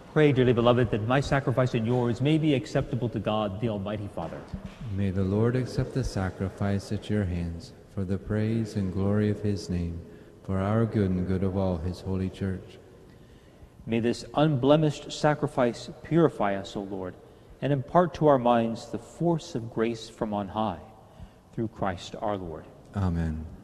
Pray, dearly beloved, that my sacrifice and yours may be acceptable to God, the Almighty Father. May the Lord accept the sacrifice at your hands for the praise and glory of his name, for our good and good of all his holy church. May this unblemished sacrifice purify us, O Lord, and impart to our minds the force of grace from on high, through Christ our Lord. Amen.